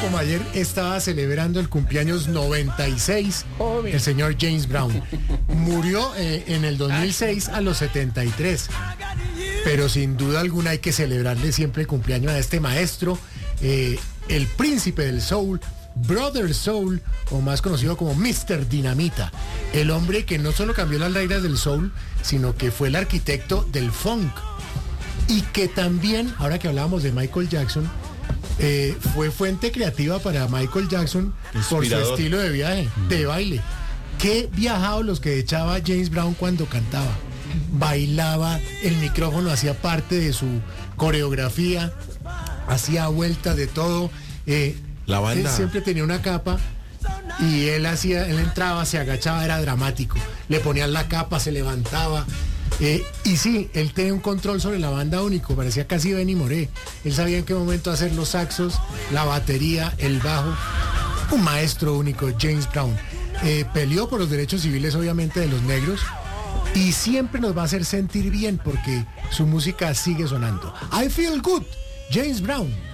como ayer estaba celebrando el cumpleaños 96, el señor James Brown. Murió en el 2006 a los 73. Pero sin duda alguna hay que celebrarle siempre el cumpleaños a este maestro, el príncipe del soul, Brother Soul, o más conocido como Mr. Dinamita. El hombre que no solo cambió las reglas del soul, sino que fue el arquitecto del funk. Y que también, ahora que hablábamos de Michael Jackson, fue fuente creativa para Michael Jackson por su estilo de viaje, de baile. Qué viajados los que echaba James Brown cuando cantaba. Bailaba, el micrófono hacía parte de su coreografía, hacía vueltas de todo. La banda. Él siempre tenía una capa y él entraba, se agachaba, era dramático. Le ponían la capa, se levantaba. Y sí, él tenía un control sobre la banda único, parecía casi Benny Moré. Él sabía en qué momento hacer los saxos, la batería, el bajo. Un maestro único, James Brown. Peleó por los derechos civiles, obviamente, de los negros. Y siempre nos va a hacer sentir bien porque su música sigue sonando. I Feel Good, James Brown.